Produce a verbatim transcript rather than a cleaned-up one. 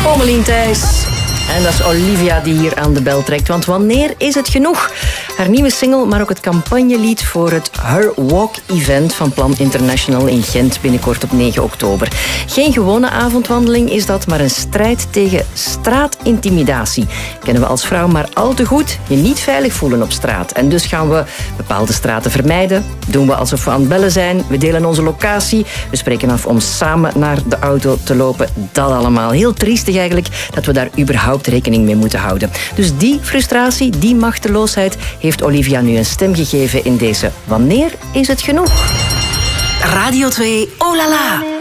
Pommelien Thijs. En dat is Olivia die hier aan de bel trekt. Want wanneer is het genoeg? Haar nieuwe single, maar ook het campagnelied voor het Her Walk-event van Plan International in Gent binnenkort op negen oktober. Geen gewone avondwandeling is dat, maar een strijd tegen straatintimidatie. Kennen we als vrouw maar al te goed. Je niet veilig voelen op straat. En dus gaan we bepaalde straten vermijden. Doen we alsof we aan het bellen zijn. We delen onze locatie. We spreken af om samen naar de auto te lopen. Dat allemaal. Heel triestig eigenlijk dat we daar überhaupt rekening mee moeten houden. Dus die frustratie, die machteloosheid, heeft Olivia nu een stem gegeven in deze Wanneer is het genoeg? Radio twee, oh la la.